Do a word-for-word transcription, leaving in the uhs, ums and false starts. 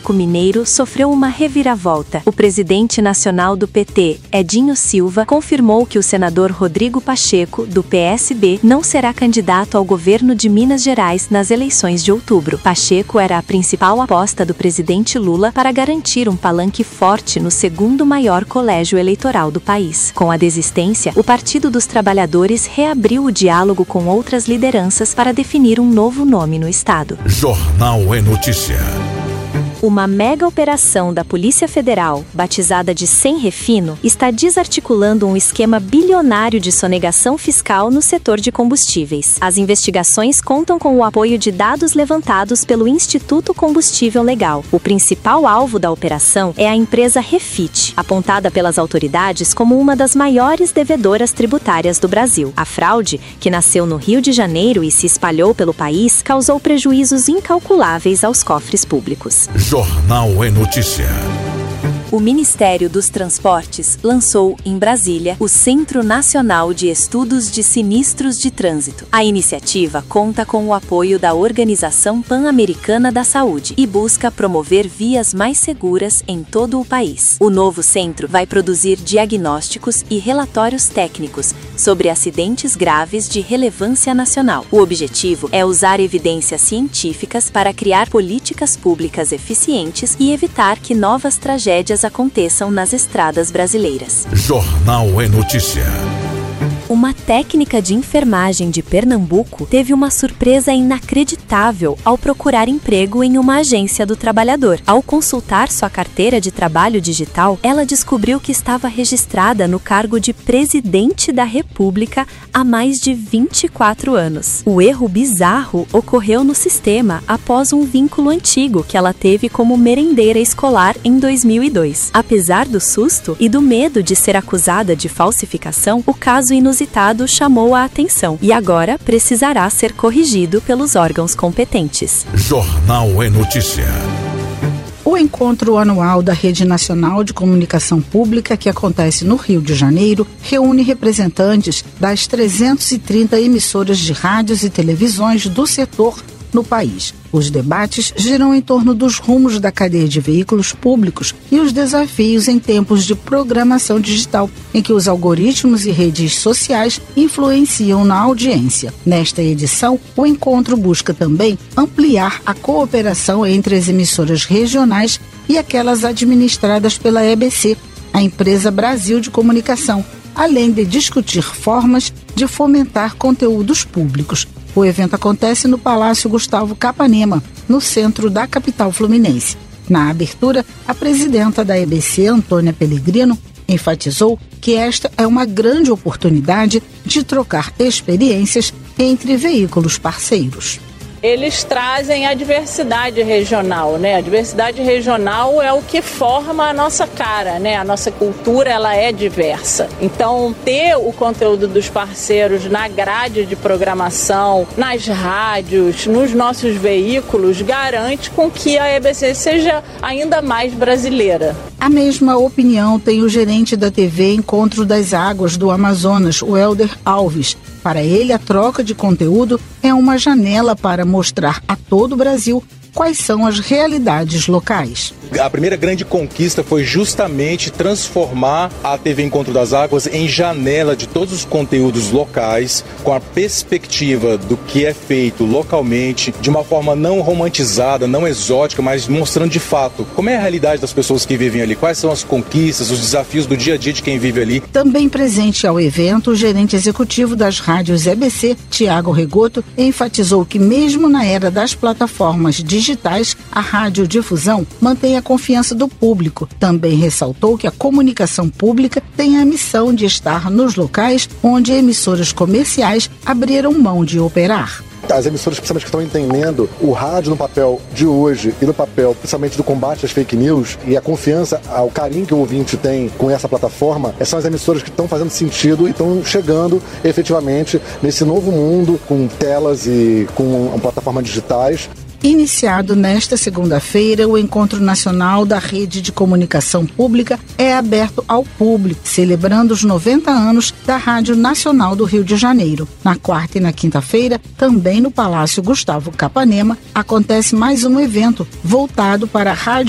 Atlético Mineiro sofreu uma reviravolta. O presidente nacional do P T, Edinho Silva, confirmou que o senador Rodrigo Pacheco, do P S B, não será candidato ao governo de Minas Gerais nas eleições de outubro. Pacheco era a principal aposta do presidente Lula para garantir um palanque forte no segundo maior colégio eleitoral do país. Com a desistência, o Partido dos Trabalhadores reabriu o diálogo com outras lideranças para definir um novo nome no estado. Jornal é Notícia. Uma mega operação da Polícia Federal, batizada de Sem Refino, está desarticulando um esquema bilionário de sonegação fiscal no setor de combustíveis. As investigações contam com o apoio de dados levantados pelo Instituto Combustível Legal. O principal alvo da operação é a empresa Refit, apontada pelas autoridades como uma das maiores devedoras tributárias do Brasil. A fraude, que nasceu no Rio de Janeiro e se espalhou pelo país, causou prejuízos incalculáveis aos cofres públicos. Jornal é Notícia. O Ministério dos Transportes lançou, em Brasília, o Centro Nacional de Estudos de Sinistros de Trânsito. A iniciativa conta com o apoio da Organização Pan-Americana da Saúde e busca promover vias mais seguras em todo o país. O novo centro vai produzir diagnósticos e relatórios técnicos sobre acidentes graves de relevância nacional. O objetivo é usar evidências científicas para criar políticas públicas eficientes e evitar que novas tragédias aconteçam nas estradas brasileiras. Jornal é Notícia. Uma técnica de enfermagem de Pernambuco teve uma surpresa inacreditável ao procurar emprego em uma agência do trabalhador. Ao consultar sua carteira de trabalho digital, ela descobriu que estava registrada no cargo de presidente da República há mais de vinte e quatro anos. O erro bizarro ocorreu no sistema após um vínculo antigo que ela teve como merendeira escolar em dois mil e dois. Apesar do susto e do medo de ser acusada de falsificação, o caso inusitado chamou a atenção e agora precisará ser corrigido pelos órgãos competentes. Jornal é Notícia. O encontro anual da Rede Nacional de Comunicação Pública, que acontece no Rio de Janeiro, reúne representantes das trezentas e trinta emissoras de rádios e televisões do setor no país. Os debates giram em torno dos rumos da cadeia de veículos públicos e os desafios em tempos de programação digital, em que os algoritmos e redes sociais influenciam na audiência. Nesta edição, o encontro busca também ampliar a cooperação entre as emissoras regionais e aquelas administradas pela E B C, a Empresa Brasil de Comunicação, além de discutir formas de fomentar conteúdos públicos. O evento acontece no Palácio Gustavo Capanema, no centro da capital fluminense. Na abertura, a presidenta da E B C, Antônia Pellegrino, enfatizou que esta é uma grande oportunidade de trocar experiências entre veículos parceiros. Eles trazem a diversidade regional, né? A diversidade regional é o que forma a nossa cara, né? A nossa cultura, ela é diversa. Então, ter o conteúdo dos parceiros na grade de programação, nas rádios, nos nossos veículos, garante com que a E B C seja ainda mais brasileira. A mesma opinião tem o gerente da T V Encontro das Águas do Amazonas, o Helder Alves. Para ele, a troca de conteúdo é uma janela para mostrar a todo o Brasil quais são as realidades locais. A primeira grande conquista foi justamente transformar a T V Encontro das Águas em janela de todos os conteúdos locais, com a perspectiva do que é feito localmente, de uma forma não romantizada, não exótica, mas mostrando de fato como é a realidade das pessoas que vivem ali, quais são as conquistas, os desafios do dia a dia de quem vive ali. Também presente ao evento, o gerente executivo das rádios E B C, Tiago Regoto, enfatizou que mesmo na era das plataformas digitais, a radiodifusão mantém a confiança do público. Também ressaltou que a comunicação pública tem a missão de estar nos locais onde emissoras comerciais abriram mão de operar. As emissoras, principalmente que estão entendendo o rádio no papel de hoje e no papel, principalmente do combate às fake news e a confiança, o carinho que o ouvinte tem com essa plataforma, são as emissoras que estão fazendo sentido e estão chegando efetivamente nesse novo mundo com telas e com plataformas digitais. Iniciado nesta segunda-feira, o Encontro Nacional da Rede de Comunicação Pública é aberto ao público, celebrando os noventa anos da Rádio Nacional do Rio de Janeiro. Na quarta e na quinta-feira, também no Palácio Gustavo Capanema, acontece mais um evento voltado para a rádio